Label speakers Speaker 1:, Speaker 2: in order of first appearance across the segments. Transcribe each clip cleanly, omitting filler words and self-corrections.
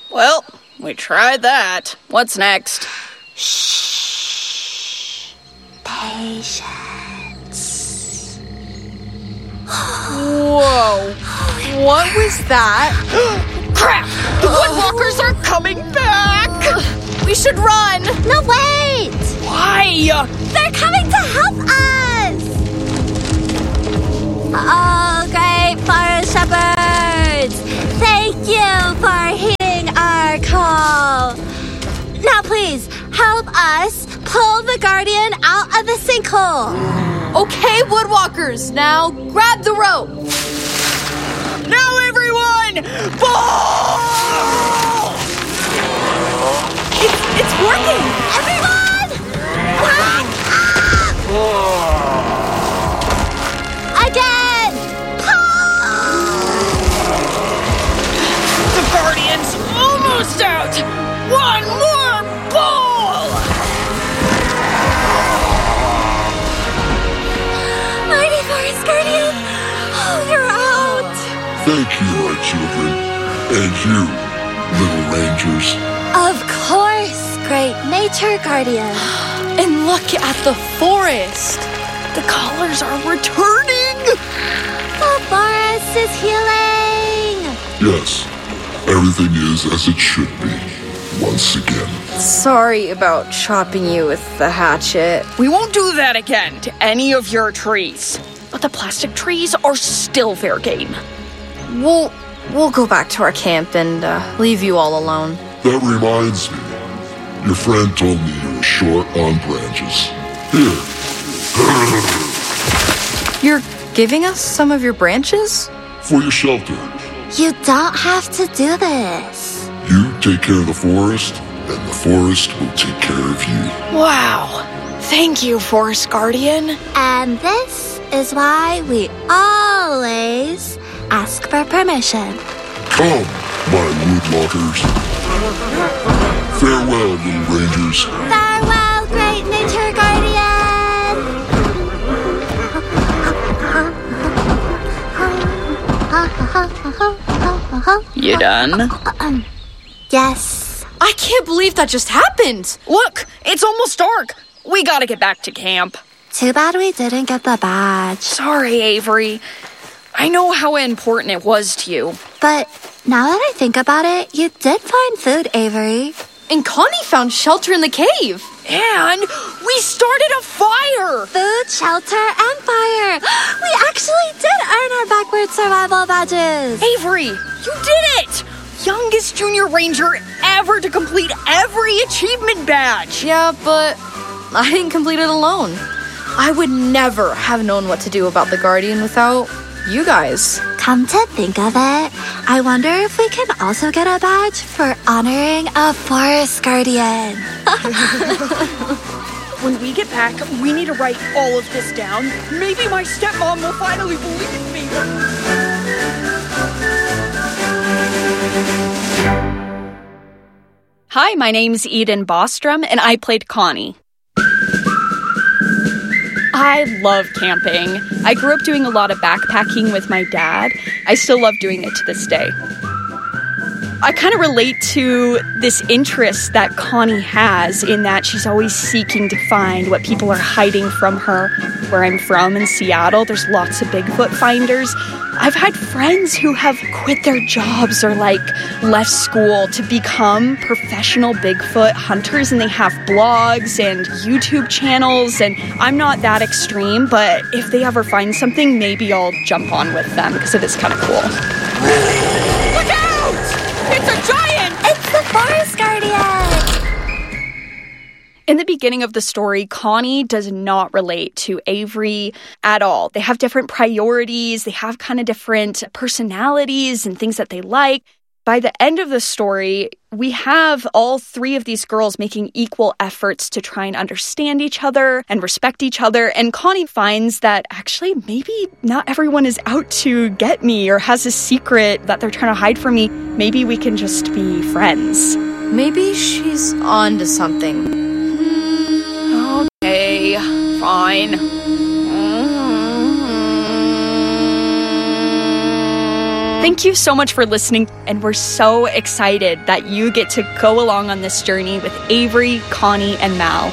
Speaker 1: Well, we tried that. What's next?
Speaker 2: Shh. Patience.
Speaker 1: Whoa. What was that? Crap! The Woodwalkers are coming back! We should run!
Speaker 2: No, wait!
Speaker 1: Why?
Speaker 2: They're coming to help us! Oh, great forest shepherds! Thank you for heeding our call. Now, please, help us pull the Guardian out of the sinkhole.
Speaker 1: Okay, Woodwalkers, now grab the rope. Now, everyone! Pull! It's working!
Speaker 2: Everyone! Back up! Again! Pull!
Speaker 1: The Guardian's almost out! One more pull!
Speaker 2: Mighty Forest Guardian! Oh, you're out!
Speaker 3: Thank you, my children. And you, little rangers.
Speaker 2: Of course, great nature guardian.
Speaker 1: And look at the forest! The colors are returning!
Speaker 2: The forest is healing!
Speaker 3: Yes, everything is as it should be, once again.
Speaker 4: Sorry about chopping you with the hatchet.
Speaker 1: We won't do that again to any of your trees. But the plastic trees are still fair game.
Speaker 4: We'll go back to our camp and leave you all alone.
Speaker 3: That reminds me. Your friend told me you were short on branches. Here.
Speaker 4: You're giving us some of your branches?
Speaker 3: For your shelter.
Speaker 2: You don't have to do this.
Speaker 3: You take care of the forest, and the forest will take care of you.
Speaker 1: Wow. Thank you, Forest Guardian.
Speaker 2: And this is why we always ask for permission.
Speaker 3: Come, my woodwalkers. Farewell, little rangers.
Speaker 2: Farewell, great nature guardian!
Speaker 1: You done?
Speaker 2: Yes.
Speaker 4: I can't believe that just happened.
Speaker 1: Look, it's almost dark. We gotta get back to camp.
Speaker 2: Too bad we didn't get the badge.
Speaker 1: Sorry, Avery. I know how important it was to you.
Speaker 2: But now that I think about it, you did find food, Avery.
Speaker 4: And Connie found shelter in the cave.
Speaker 1: And we started a fire!
Speaker 2: Food, shelter, and fire. We actually did earn our backward survival badges.
Speaker 1: Avery, you did it! Youngest junior ranger ever to complete every achievement badge.
Speaker 4: Yeah, but I didn't complete it alone. I would never have known what to do about the Guardian without you guys.
Speaker 2: Come to think of it, I wonder if we can also get a badge for honoring a forest guardian.
Speaker 1: When we get back, we need to write all of this down. Maybe my stepmom will finally believe me. Hi, my name's Eden Bostrom, and I played Connie. I love camping. I grew up doing a lot of backpacking with my dad. I still love doing it to this day. I kind of relate to this interest that Connie has in that she's always seeking to find what people are hiding from her. Where I'm from in Seattle, there's lots of Bigfoot finders. I've had friends who have quit their jobs or left school to become professional Bigfoot hunters, and they have blogs and YouTube channels, and I'm not that extreme, but if they ever find something, maybe I'll jump on with them because it is kind of cool. Look out! It's a giant!
Speaker 2: It's the forest guardian!
Speaker 1: In the beginning of the story, Connie does not relate to Avery at all. They have different priorities. They have kind of different personalities and things that they like. By the end of the story, we have all three of these girls making equal efforts to try and understand each other and respect each other. And Connie finds that actually maybe not everyone is out to get me or has a secret that they're trying to hide from me. Maybe we can just be friends.
Speaker 4: Maybe she's on to something.
Speaker 1: Okay, fine. Thank you so much for listening, and we're so excited that you get to go along on this journey with Avery, Connie, and Mal.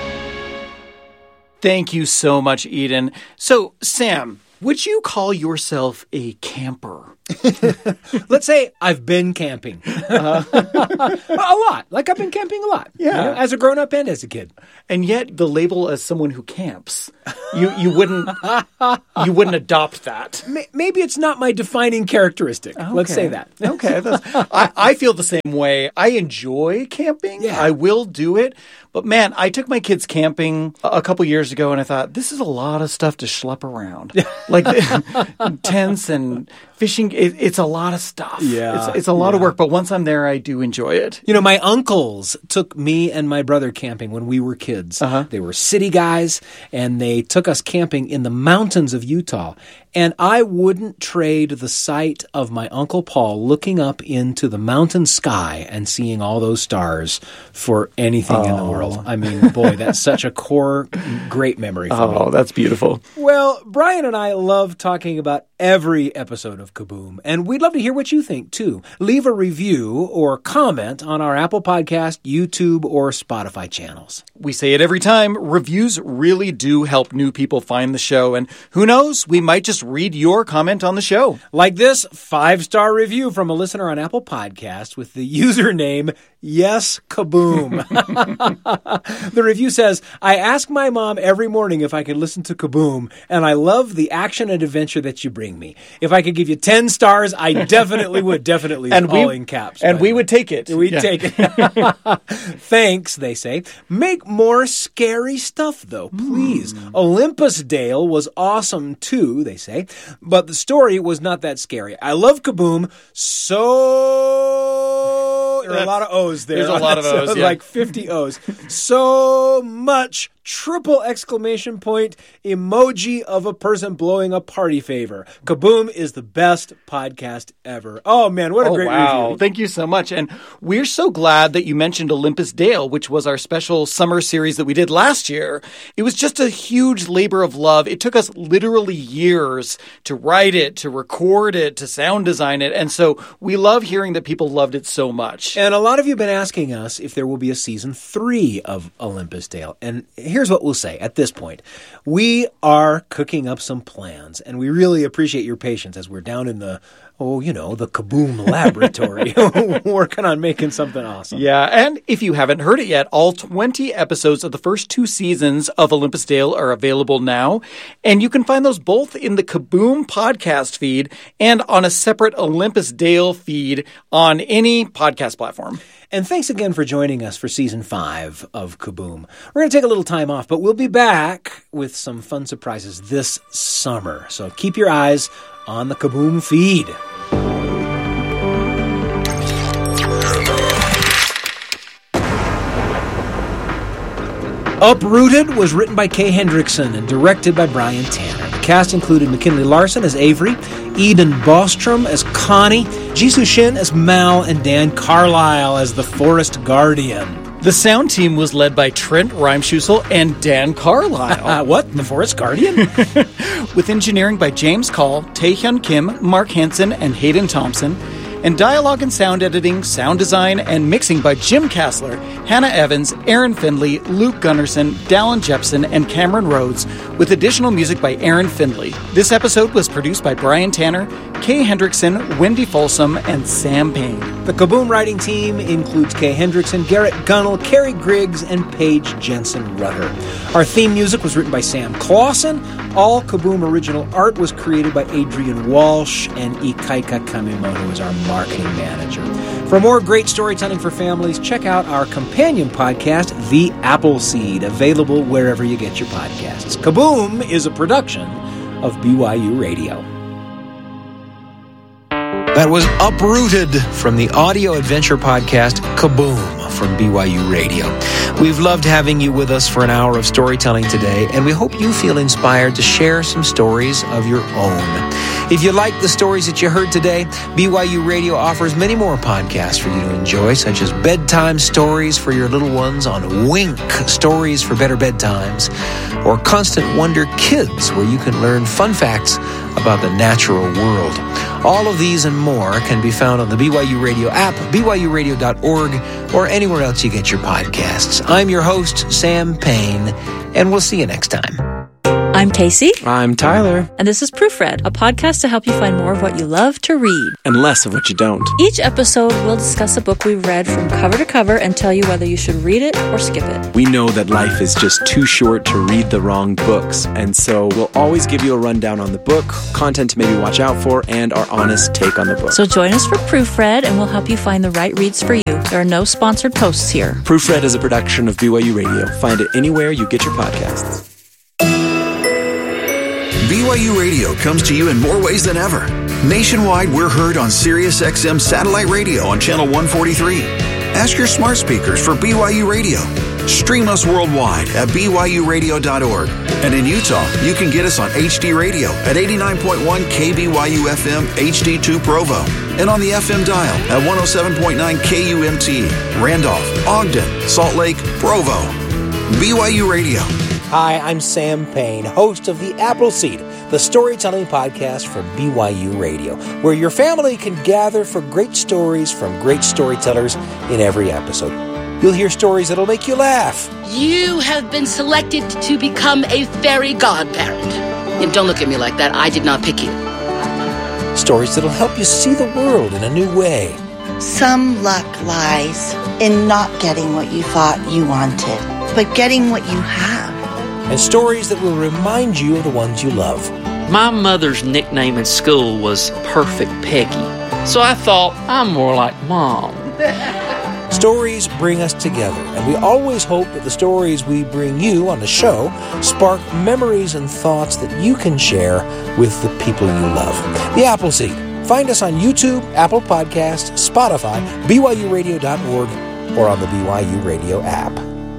Speaker 5: Thank you so much, Eden. So, Sam, would you call yourself a camper?
Speaker 6: Let's say I've been camping. A lot. Like I've been camping a lot.
Speaker 5: Yeah.
Speaker 6: You know, as a grown-up and as a kid.
Speaker 5: And yet the label as someone who camps, you wouldn't adopt that.
Speaker 6: Maybe it's not my defining characteristic.
Speaker 5: Okay.
Speaker 6: Let's say that.
Speaker 5: Okay. I feel the same way. I enjoy camping.
Speaker 6: Yeah.
Speaker 5: I will do it. But man, I took my kids camping a couple years ago and I thought, this is a lot of stuff to schlep around. Like tents and fishing. It's a lot of stuff.
Speaker 6: Yeah.
Speaker 5: It's a lot of work. But once I'm there, I do enjoy it.
Speaker 6: You know, my uncles took me and my brother camping when we were kids.
Speaker 5: Uh-huh.
Speaker 6: They were city guys, and they took us camping in the mountains of Utah. And I wouldn't trade the sight of my Uncle Paul looking up into the mountain sky and seeing all those stars for anything in the world. I mean, boy, that's such a core, great memory for me.
Speaker 5: Oh, that's beautiful.
Speaker 6: Well, Brian and I love talking about every episode of Kaboom, and we'd love to hear what you think, too. Leave a review or comment on our Apple Podcast, YouTube, or Spotify channels.
Speaker 5: We say it every time. Reviews really do help new people find the show. And who knows, we might just read your comment on the show.
Speaker 6: Like this 5-star review from a listener on Apple Podcast with the username Yes Kaboom. The review says, I ask my mom every morning if I can listen to Kaboom, and I love the action and adventure that you bring me. If I could give you 10 stars, I definitely would. Definitely,
Speaker 5: And
Speaker 6: all in caps.
Speaker 5: And we would take it.
Speaker 6: We'd take it. Thanks, they say. Make more scary stuff, though, please. Olympus Dale was awesome, too, they say. But the story was not that scary. I love Kaboom so... There are a lot of O's there.
Speaker 5: There's a lot of O's, yeah.
Speaker 6: Like 50 O's. So much! Triple exclamation point emoji of a person blowing a party favor. Kaboom is the best podcast ever. Oh, man, what a great review.
Speaker 5: Thank you so much. And we're so glad that you mentioned Olympus Dale, which was our special summer series that we did last year. It was just a huge labor of love. It took us literally years to write it, to record it, to sound design it. And so we love hearing that people loved it so much.
Speaker 6: And a lot of you have been asking us if there will be a season 3 of Olympus Dale. And here's what we'll say at this point. We are cooking up some plans, and we really appreciate your patience as we're down in the Kaboom laboratory working on making something awesome.
Speaker 5: Yeah, and if you haven't heard it yet, all 20 episodes of the first 2 seasons of Olympus Dale are available now, and you can find those both in the Kaboom podcast feed and on a separate Olympus Dale feed on any podcast platform.
Speaker 6: And thanks again for joining us for Season 5 of Kaboom. We're going to take a little time off, but we'll be back with some fun surprises this summer. So keep your eyes on the Kaboom feed. Uprooted was written by Kay Hendrickson and directed by Brian Tanner. The cast included McKinley Larson as Avery, Eden Bostrom as Connie, Jisoo Shin as Mal, and Dan Carlisle as the Forest Guardian.
Speaker 5: The sound team was led by Trent Reimschussel and Dan Carlisle.
Speaker 6: What? The Forest Guardian?
Speaker 5: With engineering by James Call, Taehyun Kim, Mark Hansen, and Hayden Thompson. And dialogue and sound editing, sound design, and mixing by Jim Kassler, Hannah Evans, Aaron Findley, Luke Gunnarsson, Dallin Jepson, and Cameron Rhodes, with additional music by Aaron Findley. This episode was produced by Brian Tanner, Kay Hendrickson, Wendy Folsom, and Sam Payne.
Speaker 6: The Kaboom writing team includes Kay Hendrickson, Garrett Gunnell, Carrie Griggs, and Paige Jensen-Rutter. Our theme music was written by Sam Clausen. All Kaboom original art was created by Adrian Walsh, and Ikaika Kamimoto is our marketing manager. For more great storytelling for families, check out our companion podcast, The Appleseed, available wherever you get your podcasts. Kaboom is a production of BYU Radio. That was Uprooted from the audio adventure podcast Kaboom. from BYU Radio. We've loved having you with us for an hour of storytelling today, and we hope you feel inspired to share some stories of your own. If you like the stories that you heard today, BYU Radio offers many more podcasts for you to enjoy, such as bedtime stories for your little ones on Wink, Stories for Better Bedtimes, or Constant Wonder Kids, where you can learn fun facts about the natural world. All of these and more can be found on the BYU Radio app, byuradio.org, or anywhere else you get your podcasts. I'm your host, Sam Payne, and we'll see you next time.
Speaker 7: I'm Casey.
Speaker 6: I'm Tyler.
Speaker 7: And this is Proofread, a podcast to help you find more of what you love to read.
Speaker 8: And less of what you don't.
Speaker 7: Each episode, we'll discuss a book we've read from cover to cover and tell you whether you should read it or skip it.
Speaker 8: We know that life is just too short to read the wrong books, and so we'll always give you a rundown on the book, content to maybe watch out for, and our honest take on the book.
Speaker 7: So join us for Proofread, and we'll help you find the right reads for you. There are no sponsored posts here.
Speaker 8: Proofread is a production of BYU Radio. Find it anywhere you get your podcasts.
Speaker 9: BYU Radio comes to you in more ways than ever. Nationwide, we're heard on SiriusXM satellite radio on channel 143. Ask your smart speakers for BYU Radio. Stream us worldwide at byuradio.org. And in Utah, you can get us on HD Radio at 89.1 KBYU FM HD2 Provo. And on the FM dial at 107.9 KUMT, Randolph, Ogden, Salt Lake, Provo. BYU Radio.
Speaker 6: Hi, I'm Sam Payne, host of The Appleseed, the storytelling podcast for BYU Radio, where your family can gather for great stories from great storytellers in every episode. You'll hear stories that'll make you laugh.
Speaker 10: You have been selected to become a fairy godparent. And don't look at me like that. I did not pick you.
Speaker 6: Stories that'll help you see the world in a new way.
Speaker 11: Some luck lies in not getting what you thought you wanted, but getting what you have.
Speaker 6: And stories that will remind you of the ones you love.
Speaker 12: My mother's nickname in school was Perfect Peggy, so I thought I'm more like Mom.
Speaker 6: Stories bring us together, and we always hope that the stories we bring you on the show spark memories and thoughts that you can share with the people you love. The Appleseed. Find us on YouTube, Apple Podcasts, Spotify, BYURadio.org, or on the BYU Radio app.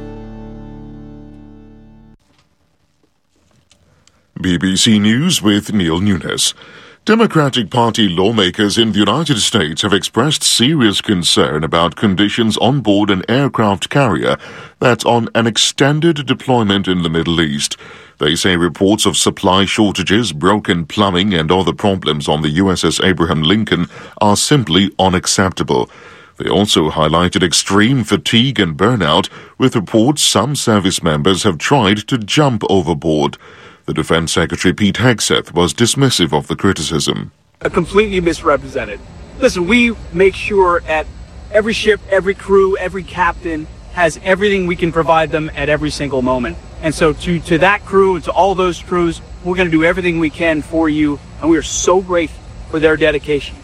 Speaker 3: BBC News with Neil Nunes. Democratic Party lawmakers in the United States have expressed serious concern about conditions on board an aircraft carrier that's on an extended deployment in the Middle East. They say reports of supply shortages, broken plumbing, and other problems on the USS Abraham Lincoln are simply unacceptable. They also highlighted extreme fatigue and burnout, with reports some service members have tried to jump overboard. The Defense Secretary Pete Hegseth was dismissive of the criticism.
Speaker 13: Completely misrepresented. Listen, we make sure at every ship, every crew, every captain has everything we can provide them at every single moment. And so to that crew and to all those crews, we're going to do everything we can for you, and we are so grateful for their dedication.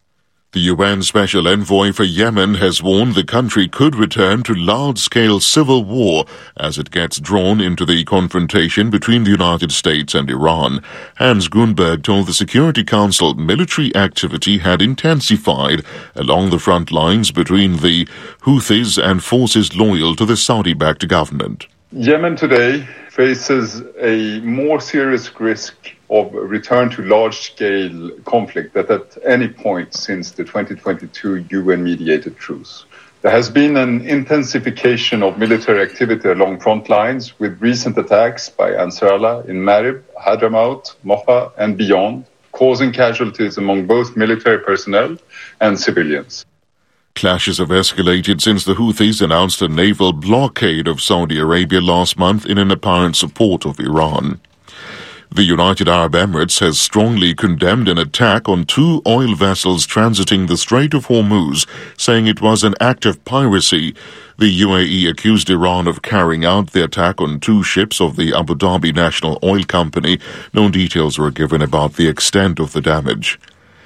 Speaker 3: The UN Special Envoy for Yemen has warned the country could return to large-scale civil war as it gets drawn into the confrontation between the United States and Iran. Hans Gunberg told the Security Council military activity had intensified along the front lines between the Houthis and forces loyal to the Saudi-backed government.
Speaker 14: Yemen today faces a more serious risk of return to large-scale conflict than at any point since the 2022 UN-mediated truce. There has been an intensification of military activity along front lines with recent attacks by Ansarallah in Marib, Hadramaut, Mocha and beyond, causing casualties among both military personnel and civilians.
Speaker 3: Clashes have escalated since the Houthis announced a naval blockade of Saudi Arabia last month in an apparent support of Iran. The United Arab Emirates has strongly condemned an attack on 2 oil vessels transiting the Strait of Hormuz, saying it was an act of piracy. The UAE accused Iran of carrying out the attack on 2 ships of the Abu Dhabi National Oil Company. No details were given about the extent of the damage.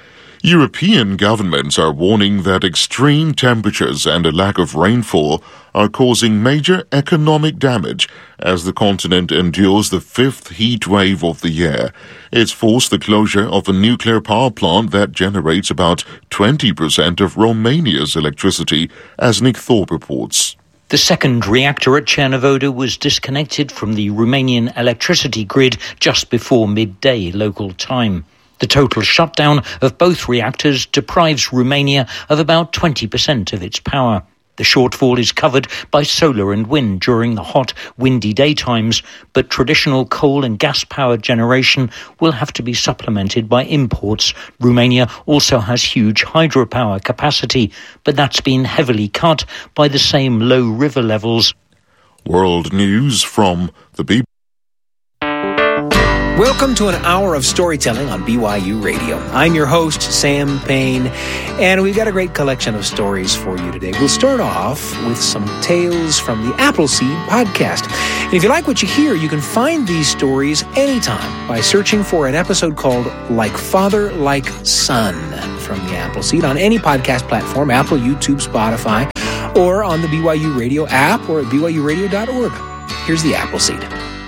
Speaker 3: European governments are warning that extreme temperatures and a lack of rainfall are causing major economic damage as the continent endures the fifth heat wave of the year. It's forced the closure of a nuclear power plant that generates about 20% of Romania's electricity, as Nick Thorpe reports.
Speaker 15: The second reactor at Cernavodă was disconnected from the Romanian electricity grid just before midday local time. The total shutdown of both reactors deprives Romania of about 20% of its power. The shortfall is covered by solar and wind during the hot, windy daytimes, but traditional coal and gas-powered generation will have to be supplemented by imports. Romania also has huge hydropower capacity, but that's been heavily cut by the same low river levels.
Speaker 3: World News from the BBC.
Speaker 6: Welcome to an hour of storytelling on BYU Radio. I'm your host, Sam Payne, and we've got a great collection of stories for you today. We'll start off with some tales from the Appleseed podcast. And if you like what you hear, you can find these stories anytime by searching for an episode called Like Father, Like Son from the Appleseed on any podcast platform, Apple, YouTube, Spotify, or on the BYU Radio app or at BYURadio.org. Here's the Appleseed.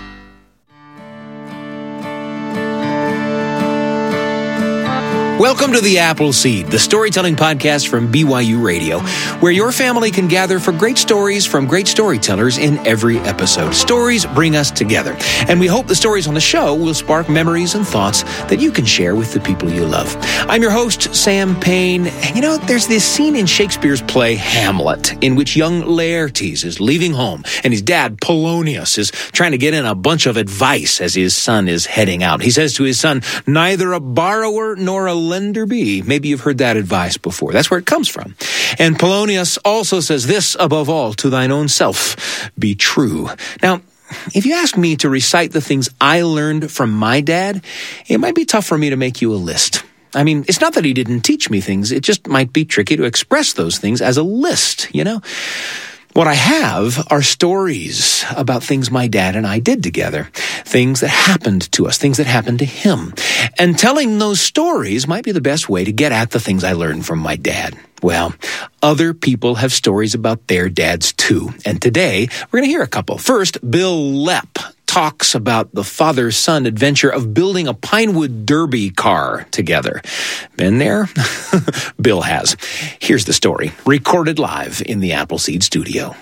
Speaker 6: Welcome to the Appleseed, the storytelling podcast from BYU Radio, where your family can gather for great stories from great storytellers in every episode. Stories bring us together, and we hope the stories on the show will spark memories and thoughts that you can share with the people you love. I'm your host, Sam Payne, and there's this scene in Shakespeare's play Hamlet, in which young Laertes is leaving home, and his dad, Polonius, is trying to get in a bunch of advice as his son is heading out. He says to his son, "Neither a borrower nor a lender be." Maybe you've heard that advice before. That's where it comes from. And Polonius also says this, above all, to thine own self, be true. Now, if you ask me to recite the things I learned from my dad, it might be tough for me to make you a list. I mean, it's not that he didn't teach me things. It just might be tricky to express those things as a list, What I have are stories about things my dad and I did together, things that happened to us, things that happened to him. And telling those stories might be the best way to get at the things I learned from my dad. Well, other people have stories about their dads too. And today, we're going to hear a couple. First, Bill Lepp talks about the father-son adventure of building a Pinewood Derby car together. Been there? Bill has. Here's the story, recorded live in the Appleseed studio.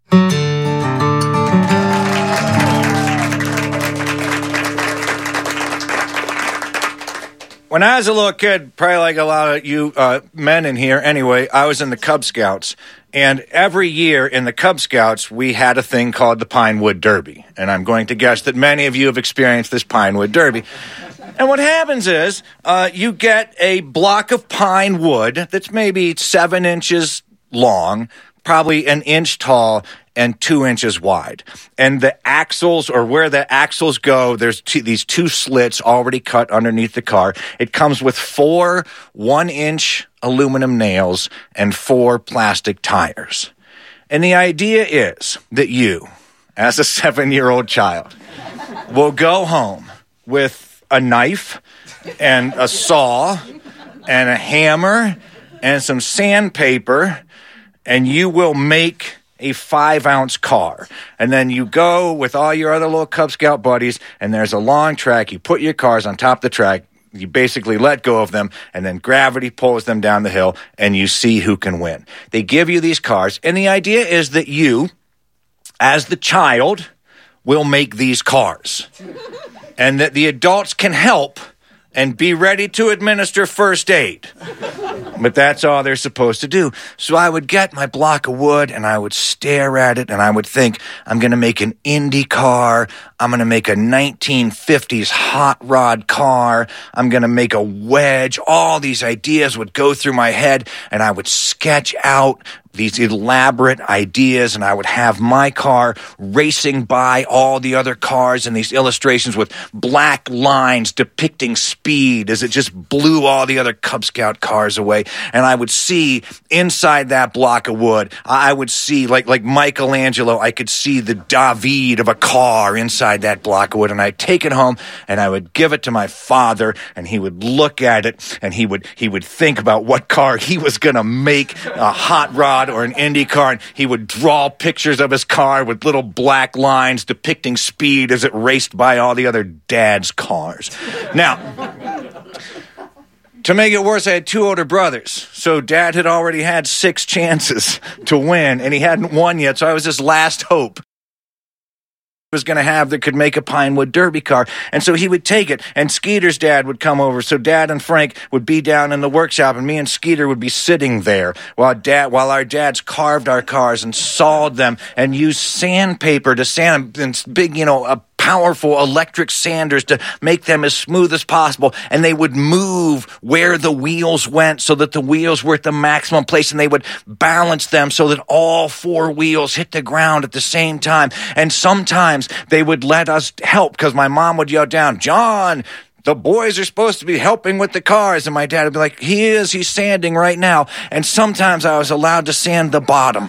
Speaker 16: When I was a little kid, probably like a lot of you men in here anyway, I was in the Cub Scouts. And every year in the Cub Scouts, we had a thing called the Pinewood Derby. And I'm going to guess that many of you have experienced this Pinewood Derby. And what happens is you get a block of pine wood that's maybe 7 inches long, probably an inch tall, and 2 inches wide. And the axles, or where the axles go, there's these 2 slits already cut underneath the car. It comes with 4 1-inch aluminum nails and 4 plastic tires. And the idea is that you, as a 7-year-old child, will go home with a knife and a saw and a hammer and some sandpaper, and you will make a 5-ounce car. And then you go with all your other little Cub Scout buddies, and there's a long track. You put your cars on top of the track. You basically let go of them, and then gravity pulls them down the hill, and you see who can win. They give you these cars, and the idea is that you, as the child, will make these cars. And that the adults can help and be ready to administer first aid. But that's all they're supposed to do. So I would get my block of wood and I would stare at it and I would think, I'm going to make an Indy car. I'm going to make a 1950s hot rod car. I'm going to make a wedge. All these ideas would go through my head and I would sketch out these elaborate ideas, and I would have my car racing by all the other cars and these illustrations with black lines depicting speed as it just blew all the other Cub Scout cars away. And I would see inside that block of wood, I would see, like Michelangelo, I could see the David of a car inside that block of wood. And I'd take it home and I would give it to my father, and he would look at it and he would think about what car he was going to make, a hot rod or an Indy car, and he would draw pictures of his car with little black lines depicting speed as it raced by all the other dad's cars. Now, to make it worse, I had 2 older brothers, so Dad had already had 6 chances to win, and he hadn't won yet, so I was his last hope was going to have that could make a Pinewood Derby car. And so he would take it, and Skeeter's dad would come over. So Dad and Frank would be down in the workshop, and me and Skeeter would be sitting there while our dads carved our cars and sawed them and used sandpaper to sand them in big, powerful electric sanders to make them as smooth as possible. And they would move where the wheels went so that the wheels were at the maximum place, and they would balance them so that all 4 wheels hit the ground at the same time. And sometimes they would let us help because my mom would yell down, "John, the boys are supposed to be helping with the cars." And my dad would be like, he's sanding right now. And sometimes I was allowed to sand the bottom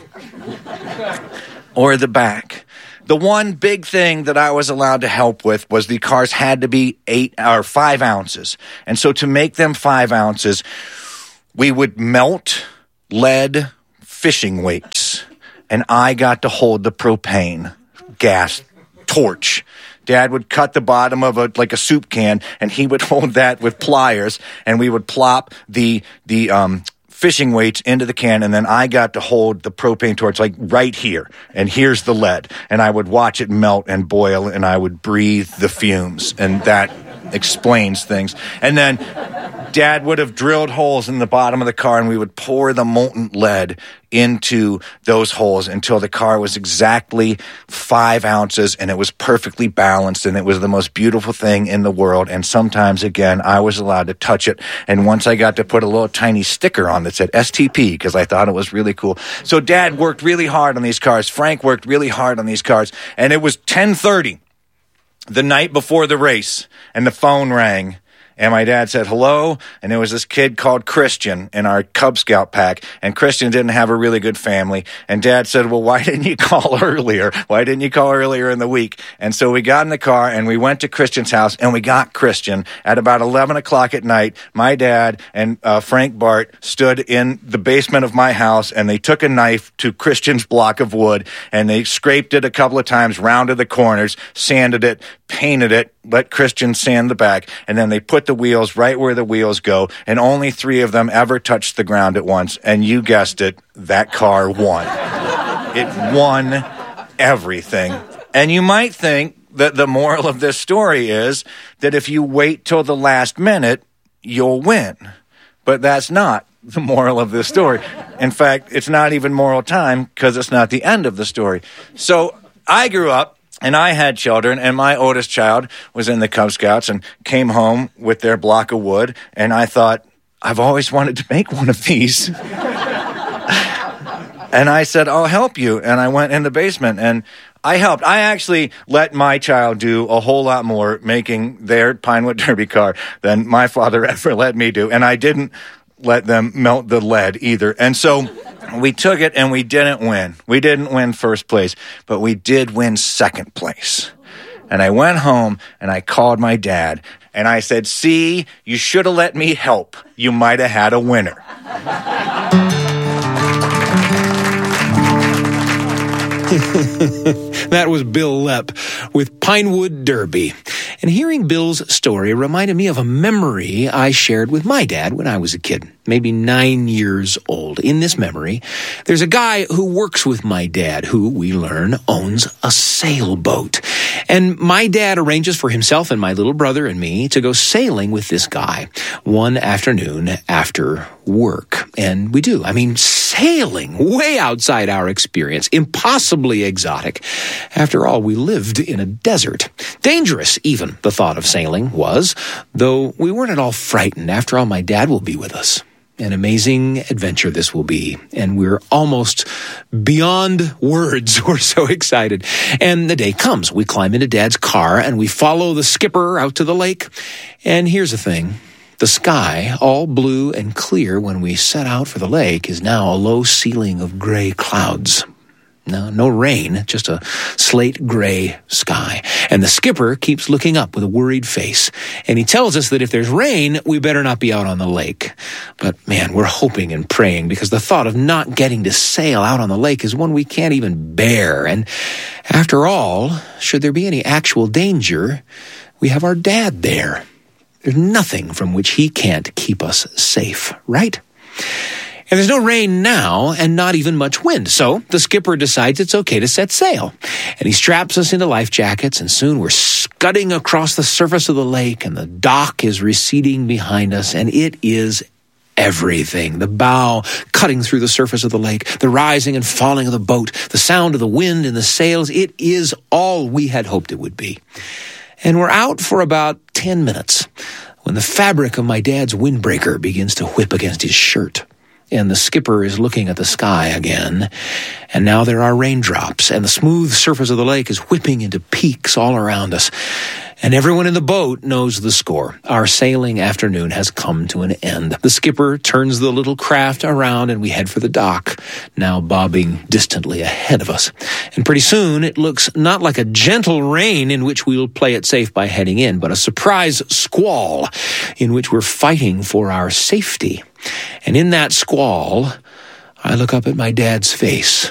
Speaker 16: or the back. The one big thing that I was allowed to help with was the cars had to be 5 ounces. And so to make them 5 ounces, we would melt lead fishing weights. And I got to hold the propane gas torch. Dad would cut the bottom of a soup can, and he would hold that with pliers, and we would plop the fishing weights into the can, and then I got to hold the propane torch like right here, and here's the lead, and I would watch it melt and boil, and I would breathe the fumes, and that explains things. And then Dad would have drilled holes in the bottom of the car, and we would pour the molten lead into those holes until the car was exactly 5 ounces, and it was perfectly balanced, and it was the most beautiful thing in the world. And sometimes, again, I was allowed to touch it, and once I got to put a little tiny sticker on that said STP because I thought it was really cool. So Dad worked really hard on these cars. Frank worked really hard on these cars, and it was 10:30 the night before the race, and the phone rang. And my dad said, hello, and there was this kid called Christian in our Cub Scout pack, and Christian didn't have a really good family. And Dad said, well, why didn't you call earlier? Why didn't you call earlier in the week? And so we got in the car, and we went to Christian's house, and we got Christian. At about 11 o'clock at night, my dad and Frank Bart stood in the basement of my house, and they took a knife to Christian's block of wood, and they scraped it a couple of times, rounded the corners, sanded it, painted it, let Christian sand the back, and then they put the wheels right where the wheels go, and only 3 of them ever touched the ground at once. And you guessed it, that car won. It won everything. And you might think that the moral of this story is that if you wait till the last minute, you'll win. But that's not the moral of this story. In fact, it's not even moral time because it's not the end of the story. So I grew up, and I had children, and my oldest child was in the Cub Scouts and came home with their block of wood, and I thought, I've always wanted to make one of these. And I said, I'll help you. And I went in the basement, and I helped. I actually let my child do a whole lot more making their Pinewood Derby car than my father ever let me do, and I didn't let them melt the lead either. And so we took it, and we didn't win. We didn't win first place, but we did win second place. And I went home, and I called my dad, and I said, see, you should have let me help. You might have had a winner.
Speaker 6: That was Bill Lepp with Pinewood Derby. And hearing Bill's story reminded me of a memory I shared with my dad when I was a kid, maybe 9 years old. In this memory, there's a guy who works with my dad who, we learn, owns a sailboat. And my dad arranges for himself and my little brother and me to go sailing with this guy one afternoon after work. And we do. I mean, sailing way outside our experience, impossibly exotic. After all, we lived in a desert. Dangerous, even, the thought of sailing was, though we weren't at all frightened. After all, my dad will be with us. An amazing adventure this will be, and we're almost beyond words. We're so excited. And the day comes. We climb into Dad's car, and we follow the skipper out to the lake. And here's the thing. The sky, all blue and clear when we set out for the lake, is now a low ceiling of gray clouds. No rain, just a slate gray sky. And the skipper keeps looking up with a worried face. And he tells us that if there's rain, we better not be out on the lake. But man, we're hoping and praying, because the thought of not getting to sail out on the lake is one we can't even bear. And after all, should there be any actual danger, we have our Dad there. There's nothing from which he can't keep us safe, right? And there's no rain now, and not even much wind. So the skipper decides it's okay to set sail. And he straps us into life jackets, and soon we're scudding across the surface of the lake, and the dock is receding behind us, and it is everything. The bow cutting through the surface of the lake, the rising and falling of the boat, the sound of the wind in the sails. It is all we had hoped it would be. And we're out for about 10 minutes when the fabric of my Dad's windbreaker begins to whip against his shirt. And the skipper is looking at the sky again, and now there are raindrops, and the smooth surface of the lake is whipping into peaks all around us. And everyone in the boat knows the score. Our sailing afternoon has come to an end. The skipper turns the little craft around, and we head for the dock, now bobbing distantly ahead of us. And pretty soon, it looks not like a gentle rain in which we'll play it safe by heading in, but a surprise squall in which we're fighting for our safety. And in that squall, I look up at my Dad's face,